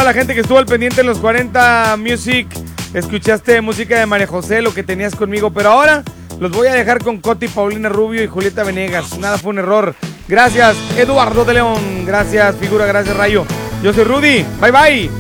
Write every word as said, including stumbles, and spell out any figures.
la gente que estuvo al pendiente en los cuarenta Music. Escuchaste música de María José, Lo que tenías conmigo. Pero ahora los voy a dejar con Coti, Paulina Rubio y Julieta Venegas. Nada fue un error. Gracias, Eduardo de León. Gracias, figura. Gracias, Rayo. Yo soy Rudy. Bye, bye.